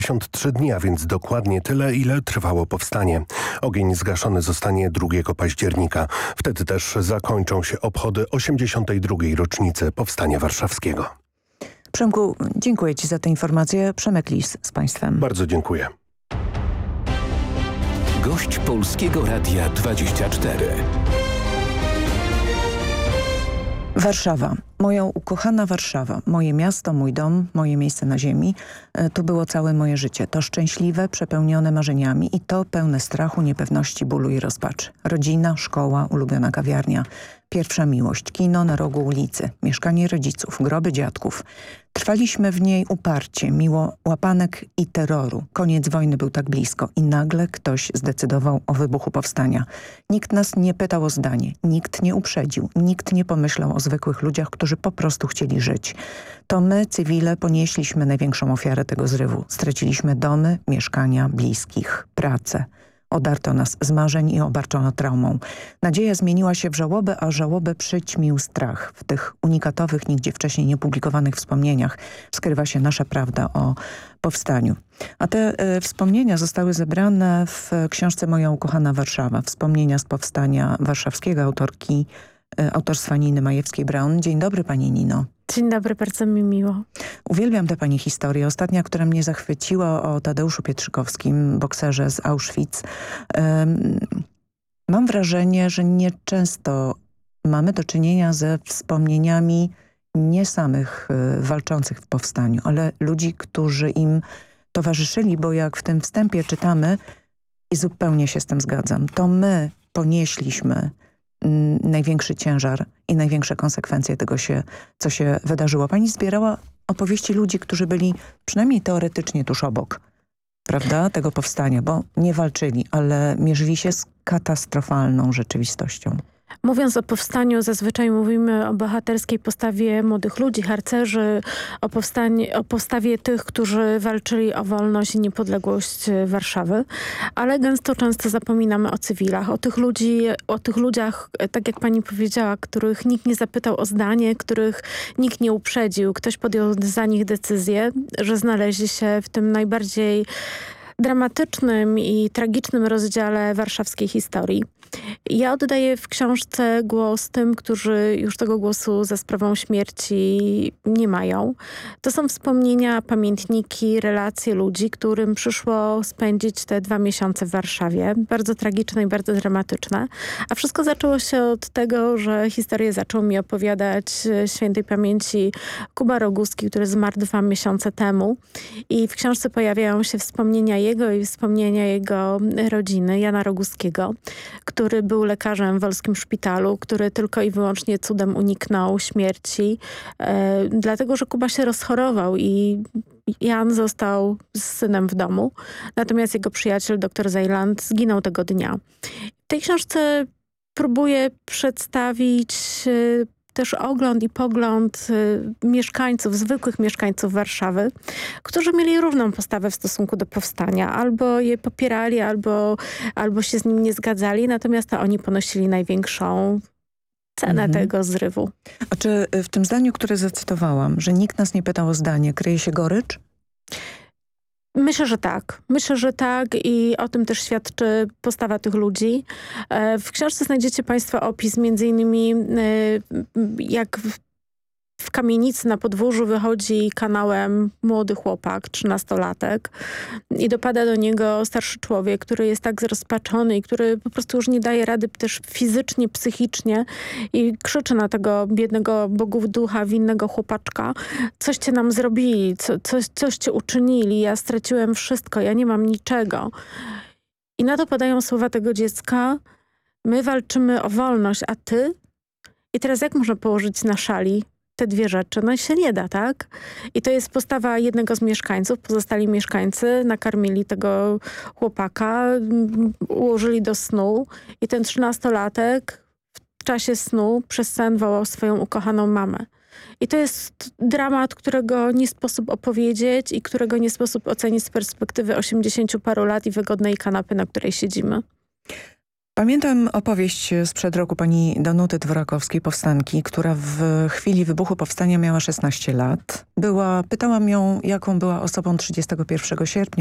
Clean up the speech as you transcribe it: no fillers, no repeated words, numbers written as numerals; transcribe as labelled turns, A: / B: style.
A: 53 dni, a więc dokładnie tyle, ile trwało powstanie. Ogień zgaszony zostanie 2 października. Wtedy też zakończą się obchody 82. rocznicy Powstania Warszawskiego.
B: Przemku, dziękuję Ci za tę informację. Przemek Lis z Państwem.
A: Bardzo dziękuję.
C: Gość Polskiego Radia 24.
B: Warszawa. Moja ukochana Warszawa. Moje miasto, mój dom, moje miejsce na ziemi. To było całe moje życie. To szczęśliwe, przepełnione marzeniami i to pełne strachu, niepewności, bólu i rozpaczy. Rodzina, szkoła, ulubiona kawiarnia. Pierwsza miłość, kino na rogu ulicy, mieszkanie rodziców, groby dziadków. Trwaliśmy w niej uparcie, mimo łapanek i terroru. Koniec wojny był tak blisko i nagle ktoś zdecydował o wybuchu powstania. Nikt nas nie pytał o zdanie, nikt nie uprzedził, nikt nie pomyślał o zwykłych ludziach, którzy po prostu chcieli żyć. To my, cywile, ponieśliśmy największą ofiarę tego zrywu. Straciliśmy domy, mieszkania, bliskich, pracę. Odarto nas z marzeń i obarczono traumą. Nadzieja zmieniła się w żałobę, a żałobę przyćmił strach. W tych unikatowych, nigdzie wcześniej niepublikowanych wspomnieniach skrywa się nasza prawda o powstaniu. A te wspomnienia zostały zebrane w książce Moja ukochana Warszawa. Wspomnienia z powstania warszawskiego autorstwa Niny Majewskiej-Braun. Dzień dobry Pani Nino.
D: Dzień dobry, bardzo mi miło.
B: Uwielbiam tę Pani historię. Ostatnia, która mnie zachwyciła, o Tadeuszu Pietrzykowskim, bokserze z Auschwitz. Mam wrażenie, że nieczęsto mamy do czynienia ze wspomnieniami nie samych walczących w powstaniu, ale ludzi, którzy im towarzyszyli, bo jak w tym wstępie czytamy, i zupełnie się z tym zgadzam, to my ponieśliśmy największy ciężar i największe konsekwencje tego, co się wydarzyło. Pani zbierała opowieści ludzi, którzy byli przynajmniej teoretycznie tuż obok, prawda, tego powstania, bo nie walczyli, ale mierzyli się z katastrofalną rzeczywistością.
D: Mówiąc o powstaniu, zazwyczaj mówimy o bohaterskiej postawie młodych ludzi, harcerzy, o postawie tych, którzy walczyli o wolność i niepodległość Warszawy, ale często zapominamy o cywilach, o tych ludziach, tak jak pani powiedziała, których nikt nie zapytał o zdanie, których nikt nie uprzedził. Ktoś podjął za nich decyzję, że znaleźli się w tym najbardziej dramatycznym i tragicznym rozdziale warszawskiej historii. Ja oddaję w książce głos tym, którzy już tego głosu za sprawą śmierci nie mają. To są wspomnienia, pamiętniki, relacje ludzi, którym przyszło spędzić te 2 miesiące w Warszawie. Bardzo tragiczne i bardzo dramatyczne. A wszystko zaczęło się od tego, że historię zaczął mi opowiadać świętej pamięci Kuba Roguski, który zmarł 2 miesiące temu. I w książce pojawiają się wspomnienia jego i wspomnienia jego rodziny, Jana Roguskiego, który był lekarzem w Wolskim Szpitalu, który tylko i wyłącznie cudem uniknął śmierci, dlatego że Kuba się rozchorował i Jan został z synem w domu. Natomiast jego przyjaciel, dr Zajland, zginął tego dnia. W tej książce próbuję przedstawić też ogląd i pogląd mieszkańców, zwykłych mieszkańców Warszawy, którzy mieli równą postawę w stosunku do powstania. Albo je popierali, albo się z nim nie zgadzali, natomiast to oni ponosili największą cenę tego zrywu.
B: A czy w tym zdaniu, które zacytowałam, że nikt nas nie pytał o zdanie, kryje się gorycz?
D: Myślę, że tak. Myślę, że tak i o tym też świadczy postawa tych ludzi. W książce znajdziecie Państwo opis między innymi jak w kamienicy na podwórzu wychodzi kanałem młody chłopak, 13-latek i dopada do niego starszy człowiek, który jest tak zrozpaczony i który po prostu już nie daje rady też fizycznie, psychicznie i krzyczy na tego biednego bogów ducha, winnego chłopaczka. Coście nam zrobili, coście uczynili, ja straciłem wszystko, ja nie mam niczego. I na to padają słowa tego dziecka: my walczymy o wolność, a ty? I teraz jak można położyć na szali te 2 rzeczy? No się nie da, tak? I to jest postawa jednego z mieszkańców. Pozostali mieszkańcy nakarmili tego chłopaka, ułożyli do snu i ten 13-latek w czasie snu przez sen wołał swoją ukochaną mamę. I to jest dramat, którego nie sposób opowiedzieć i którego nie sposób ocenić z perspektywy 80 paru lat i wygodnej kanapy, na której siedzimy.
B: Pamiętam opowieść sprzed roku pani Danuty Dworakowskiej, powstanki, która w chwili wybuchu powstania miała 16 lat. Pytałam ją, jaką była osobą 31 sierpnia.